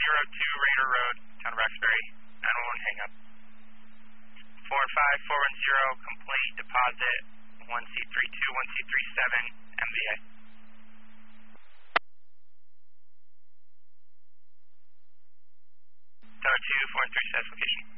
Raider Road, Town of Roxbury, 911 hang up. 45410, complete deposit, 1C32, 1C37, MVA. Tower 2, 4 and 3 status location.